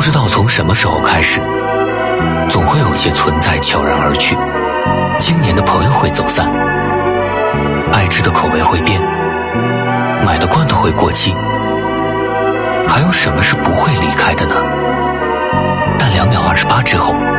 知道从什么时候开始，总会有些存在悄然而去。今年的朋友会走散，爱吃的口味会变，买的罐头会过期，还有什么是不会离开的呢？但2秒28之后，